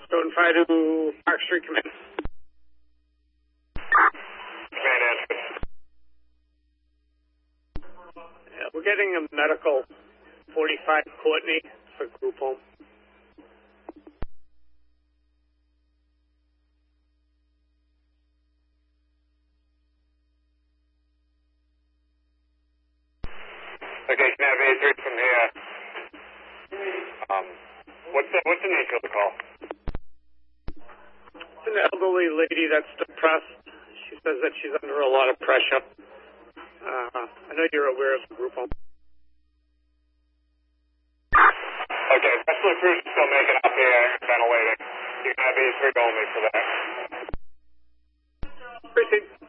Stone 5 to Park Street, come in. Command answer. Yeah, we're getting a medical 45 Courtney for group home. Okay, can I have 83 from here? What's the nature of the call? It's an elderly lady that's depressed. She says that she's under a lot of pressure. I know you're aware of the group home. Okay, especially if you're still making up here, ventilating. You can have 83 only for that. Proceed.